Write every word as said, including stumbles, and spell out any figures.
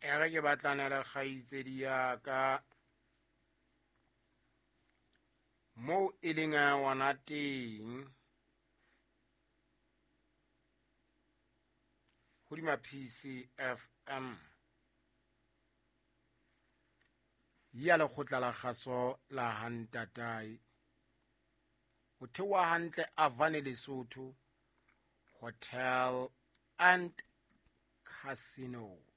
ere ke batlana le kgaitsedi ya ka moo e leng a ngwana teng hodima P C F M ya lekgotla la kgaso la Hantatai o thewa hantle Avane Lesotho Hotel and Casino.